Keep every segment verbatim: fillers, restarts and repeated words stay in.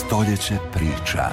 Stoljeće priča.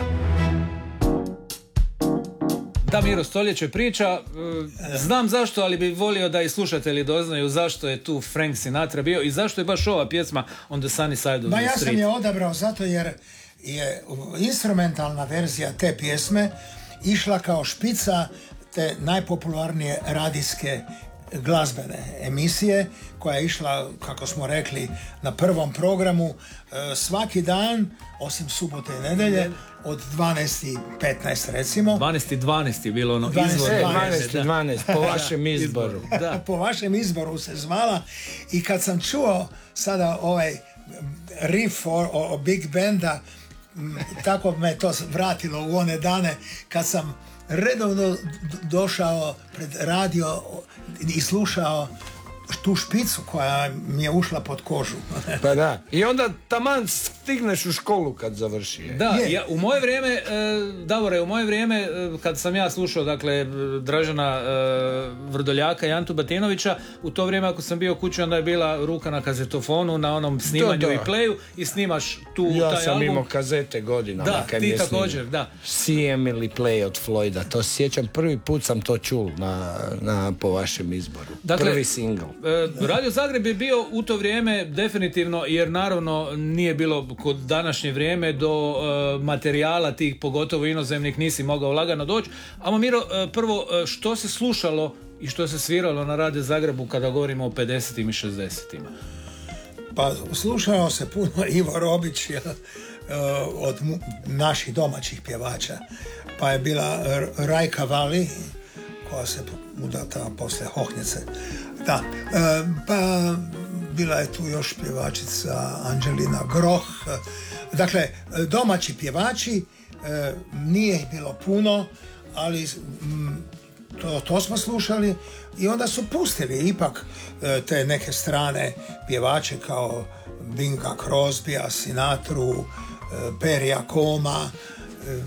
Da, Miro, stoljeće priča. Znam zašto, ali bi volio da i slušatelji doznaju zašto je tu Frank Sinatra bio i zašto je baš ova pjesma On the Sunny Side of the Street. Ba, ja sam je odabrao zato jer je instrumentalna verzija te pjesme išla kao špica te najpopularnije radijske glazbene emisije koja je išla, kako smo rekli, na prvom programu svaki dan, osim subote i nedelje, od dvanaest i petnaest recimo. dvanaest i dvanaest je bilo ono dvanaest, izvor. dvanaest i dvanaest, po vašem izboru. Da. Po vašem izboru se zvala i kad sam čuo sada ovaj riff o, o Big Benda, tako me to vratilo u one dane kad sam redovno došao pred radio i slušao tu špicu koja mi je ušla pod kožu. Pa da. I onda taman stigneš u školu kad završi. Da, ja, u moje vrijeme, e, Davore, u moje vrijeme, e, kad sam ja slušao, dakle, Dražena e, Vrdoljaka i Antu Batinovića, u to vrijeme ako sam bio kući, onda je bila ruka na kazetofonu, na onom snimanju to, i playu i snimaš tu ja taj sam album. imao kazete godinama. Da, kad ti je također, da. See Emily Play od Floyda, to sjećam, prvi put sam to čul na, na, po vašem izboru. Dakle, prvi single. E, Radio Zagreb je bio u to vrijeme definitivno, jer naravno nije bilo kod današnje vrijeme do e, materijala tih, pogotovo inozemnih, nisi mogao lagano doći. Amo Miro, e, prvo, e, što se slušalo i što se sviralo na Radio Zagrebu kada govorimo o pedesetim i šezdesetima? Pa slušao se puno Ivo Robić uh, od mu, naših domaćih pjevača. Pa je bila Rajka Vali, koja se udata posle Hohnjece. Da, uh, pa bila je tu još pjevačica Anđelina Groh. Dakle, domaći pjevači, uh, nije ih bilo puno, ali um, To, to smo slušali i onda su pustili ipak e, te neke strane pjevače kao Binga Crosbya, Sinatru, e, Perija Koma. E,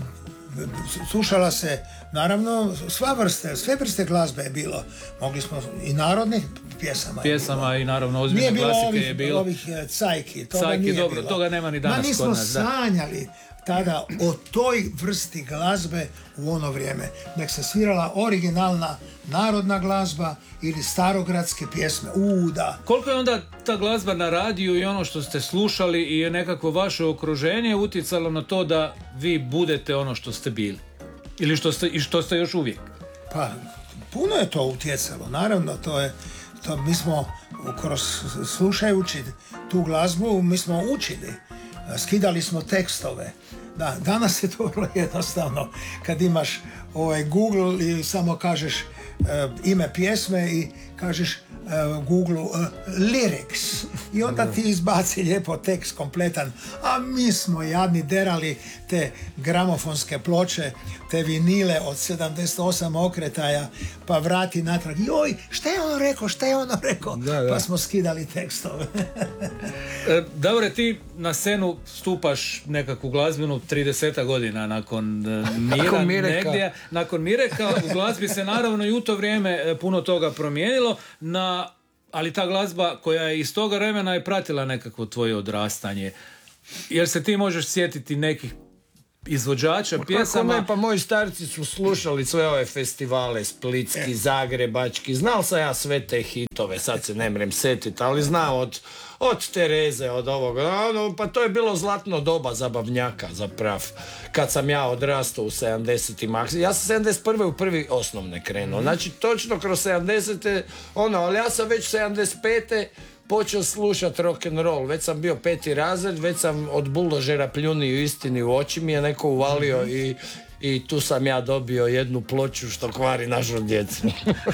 slušala se naravno sva vrste, sve vrste glazbe je bilo. Mogli smo i narodnih pjesama. Pjesama i naravno ozbiljne klasike ovih, je bilo. Ovih e, cajki. Toga Cajki, nije dobro, bilo. toga nema ni danas Ma nismo kod nas, da. sanjali tada o toj vrsti glazbe u ono vrijeme. Nek se svirala originalna narodna glazba ili starogradske pjesme. U, da. Koliko je onda ta glazba na radiju i ono što ste slušali i nekako vaše okruženje utjecalo na to da vi budete ono što ste bili? Ili što ste, i što ste još uvijek? Pa, puno je to utjecalo. Naravno, to je, to mi smo kroz slušajući tu glazbu, mi smo učili. Skidali smo tekstove. Da, danas je to vrlo jednostavno kad imaš ovaj Google i samo kažeš uh, ime pjesme i kažeš uh, Google uh, lyrics i onda ti izbaci lijepo tekst kompletan, a mi smo jadni derali te gramofonske ploče, te vinile od sedamdeset osam okretaja, pa vrati natrag, joj, šta je ono rekao, šta je ono rekao, da, da. Pa smo skidali tekstove. E, Davore, ti na scenu stupaš nekakvu glazbenu trideset godina nakon e, Mira, nakon Mireka. Negdje, nakon Mireka. U glazbi se naravno i u to vrijeme e, puno toga promijenilo, na, ali ta glazba koja je iz toga vremena je pratila nekakvo tvoje odrastanje. Jer se ti možeš sjetiti nekih izvođača, pa pjesama. Ne, pa moji starci su slušali sve ove festivale, splitski, zagrebački, znao sam ja sve te hitove, sad se ne mrem setiti, ali znao od, od Tereze, od ovoga, no, pa to je bilo zlatno doba zabavnjaka zaprav, kad sam ja odrastao u sedamdesetima, ja sam sedamdeset prve u prvi osnovne krenuo, znači točno kroz sedamdesete, ono, ali ja sam već sedamdeset pete počeo slušati rock and roll, već sam bio peti razred, već sam od buldožera pljunio istini u oči, mi je neko uvalio i, i tu sam ja dobio jednu ploču što kvari našu djecu.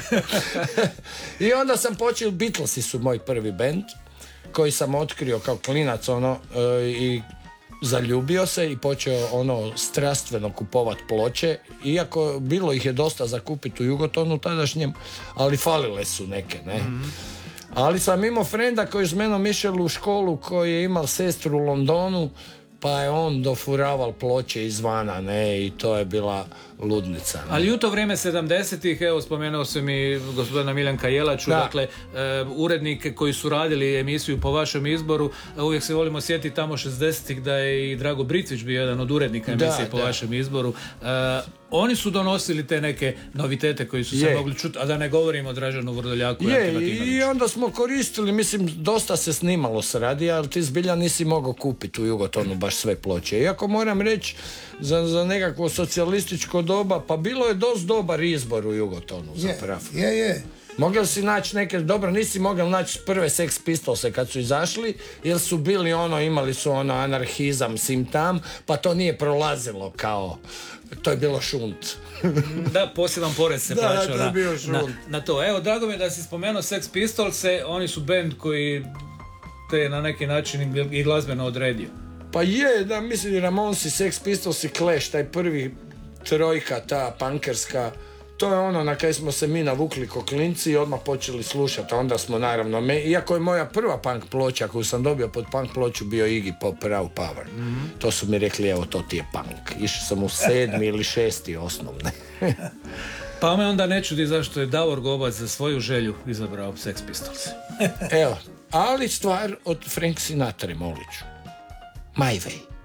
I onda sam počeo, Beatlesi su moj prvi bend koji sam otkrio kao klinac ono i zaljubio se i počeo ono strastveno kupovat ploče, iako bilo ih je dosta za kupiti u Jugotonu tadašnjem, ali falile su neke, ne. Mm-hmm. Ali sam imao frenda koji je s menom išao u školu, koji je imao sestru u Londonu, pa je on dofuraval ploče izvana, ne, i to je bila ludnica. Ne? Ali u to vrijeme sedamdesetih, evo spomenuo sam i gospodina Miljenka Jelaču, Da. dakle, e, urednike koji su radili emisiju po vašem izboru, uvijek se volimo sjetiti tamo šezdesetih da je i Drago Bricvić bio jedan od urednika emisije Da, po da. vašem izboru. E, oni su donosili te neke novitete koji su se Je. mogli čuti, a da ne govorimo o Dražanu Vrdoljaku i Ante Je, Martinoviću. i onda smo koristili, mislim, dosta se snimalo s radija, ali ti zbilja nisi mogao kupiti u Jugotonu baš sve ploče. Iako moram reći, za, za nekakvo socijalističko doba, pa bilo je dosta dobar izbor u Jugotonu, Je, zapravo. je, je. Mogel si naći neke, dobro, nisi mogel naći prve Sex Pistolse kad su izašli, jer su bili ono, imali su ono anarhizam, sim tam, pa to nije prolazilo kao, to je bilo šunt. Da, poseban porez se Da, plaćao to je na, bio na, šund. na to. Evo, drago mi je da si spomenuo Sex Pistolse, oni su band koji te na neki način i glazbeno odredio. Pa je, da, mislim, Ramonsi, Sex Pistols i Clash, taj prvi trojka, ta punkerska, to je ono na kaj smo se mi navukli ko klinci i odmah počeli slušati. Onda smo naravno, me, iako je moja prva punk ploča koju sam dobio pod punk ploču bio Iggy Pop Raw Power. Mm-hmm. To su mi rekli, evo, to ti je punk. Išao sam u sedmi ili šesti osnovne. Pa me onda ne čudi zašto je Davor Gobac za svoju želju izabrao Sex Pistols. Evo, ali stvar od Frank Sinatra, molit ću. My Way.